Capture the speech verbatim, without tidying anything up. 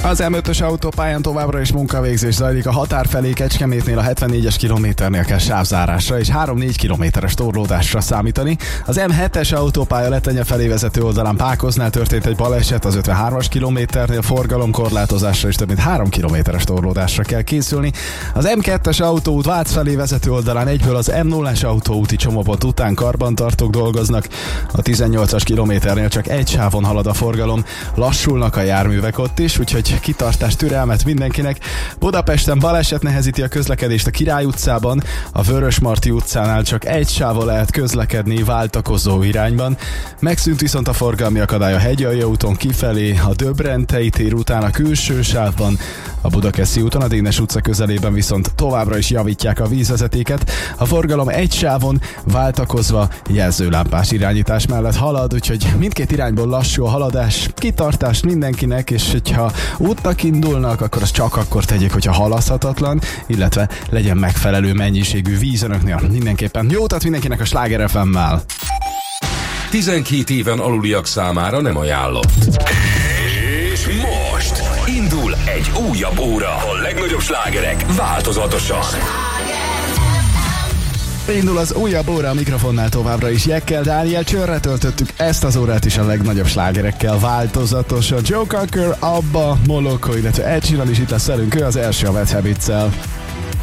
Az em ötös autópályán továbbra is munkavégzés zajlik, a határ felé Kecskemétnél a hetvennégyes kilométernél kell sávzárásra és három-négy kilométeres torlódásra számítani. Az em hetes autópálya Letenye felé vezető oldalán Pákoznál történt egy baleset, az ötvenhármas kilométernél forgalomkorlátozásra és több mint három kilométeres torlódásra kell készülni. Az em kettes autóút Vác felé vezető oldalán egyből az em nullás autóúti csomópont után karbantartók dolgoznak. A tizennyolcas kilométernél csak egy sávon halad a forgalom, lassulnak a járművek ott is, úgyhogy kitartást, türelmet mindenkinek. Budapesten baleset nehezíti a közlekedést a Király utcában, a Vörösmarty utcánál csak egy sávon lehet közlekedni váltakozó irányban. Megszűnt viszont a forgalmi akadály a Hegyalja úton kifelé, a Döbrentei tér után a külső sávban, a Budakeszi úton a Dénes utca közelében viszont továbbra is javítják a vízvezetéket. A forgalom egy sávon váltakozva jelzőlámpás irányítás mellett halad, úgyhogy mindkét irányból lassú a haladás. Kitartást mindenkinek, és hogyha útnak indulnak, akkor az csak akkor tegyék, hogyha halaszthatatlan, illetve legyen megfelelő mennyiségű víz önöknél. Mindenképpen jó utat mindenkinek a Sláger ef em-mel. tizenkét éven aluliak számára nem ajánlott. És most indul egy újabb óra. A legnagyobb slágerek változatosan. Indul az újabb óra, a mikrofonnál továbbra is Jekkel Dániel Csörre töltöttük ezt az órát is a legnagyobb slágerekkel változatosan. Joe Cocker, Abba, Moloko, illetve Ed Sheeran is itt lesz velünk, ő az első a Bad Habits-szel.